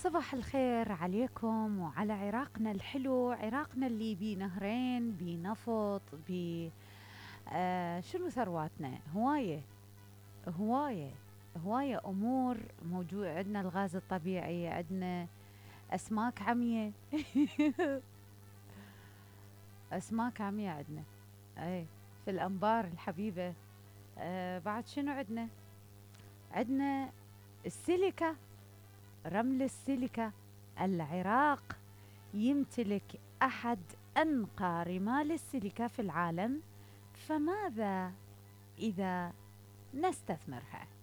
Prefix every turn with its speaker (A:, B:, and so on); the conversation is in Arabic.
A: صباح الخير عليكم وعلى عراقنا الحلو، عراقنا اللي بيه نهرين، بيه نفط، بيه شنو ثرواتنا هواية هواية هواية أمور موجود. عندنا الغاز الطبيعي، عندنا أسماك عمية. أسماك عمية عندنا، أي، في الأنبار الحبيبة. بعد شنو عندنا؟ عندنا السيليكا، رمل السيليكا. العراق يمتلك أحد أنقى رمال السيليكا في العالم، فماذا إذا نستثمرها؟